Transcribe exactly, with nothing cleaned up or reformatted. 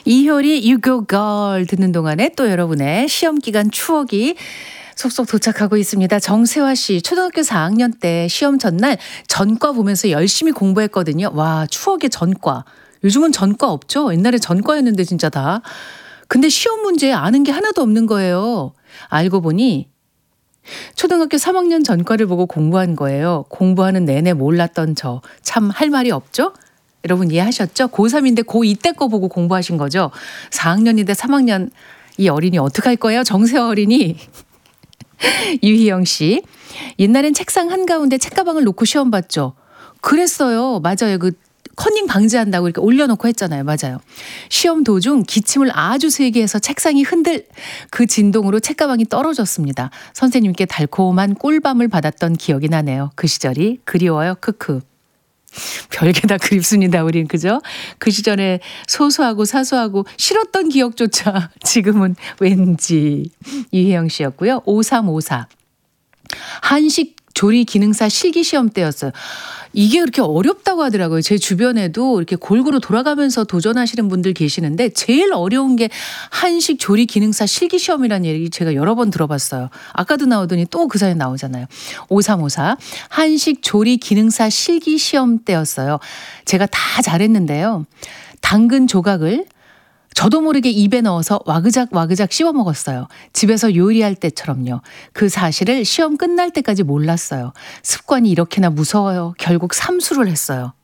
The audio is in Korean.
이효리 You Go Girl 듣는 동안에 또 여러분의 시험 기간 추억이 속속 도착하고 있습니다. 정세화 씨, 초등학교 사 학년 때 시험 전날 전과 보면서 열심히 공부했거든요. 와, 추억의 전과. 요즘은 전과 없죠? 옛날에 전과였는데 진짜 다. 근데 시험 문제에 아는 게 하나도 없는 거예요. 알고 보니 초등학교 삼 학년 전과를 보고 공부한 거예요. 공부하는 내내 몰랐던 저. 참 할 말이 없죠? 여러분 이해하셨죠? 고삼인데 고이 때 거 보고 공부하신 거죠? 사 학년인데 삼 학년 이 어린이 어떡할 거예요? 정세화 어린이. 유희영 씨. 옛날엔 책상 한가운데 책가방을 놓고 시험 봤죠. 그랬어요. 맞아요. 그 커닝 방지한다고 이렇게 올려놓고 했잖아요. 맞아요. 시험 도중 기침을 아주 세게 해서 책상이 흔들 그 진동으로 책가방이 떨어졌습니다. 선생님께 달콤한 꿀밤을 받았던 기억이 나네요. 그 시절이 그리워요. 크크. 별게 다 그립습니다. 우린 그죠? 그 시절에 소소하고 사소하고 싫었던 기억조차 지금은 왠지. 이혜영 씨였고요. 오삼오사. 한식 조리 기능사 실기시험 때였어요. 이게 그렇게 어렵다고 하더라고요. 제 주변에도 이렇게 골고루 돌아가면서 도전하시는 분들 계시는데 제일 어려운 게 한식 조리 기능사 실기시험이라는 얘기 제가 여러 번 들어봤어요. 아까도 나오더니 또 그 사이에 나오잖아요. 오삼오사. 한식 조리 기능사 실기시험 때였어요. 제가 다 잘했는데요. 당근 조각을 저도 모르게 입에 넣어서 와그작 와그작 씹어 먹었어요. 집에서 요리할 때처럼요. 그 사실을 시험 끝날 때까지 몰랐어요. 습관이 이렇게나 무서워요. 결국 삼수를 했어요.